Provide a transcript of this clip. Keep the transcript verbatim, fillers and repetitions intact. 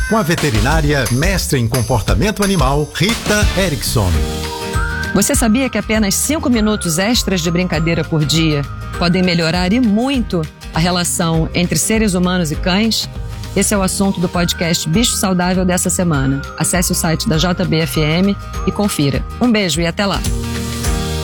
com a veterinária mestre em comportamento animal, Rita Erickson. Você sabia que apenas cinco minutos extras de brincadeira por dia podem melhorar e muito a relação entre seres humanos e cães? Esse é o assunto do podcast Bicho Saudável dessa semana. Acesse o site da J B F M e confira. Um beijo e até lá!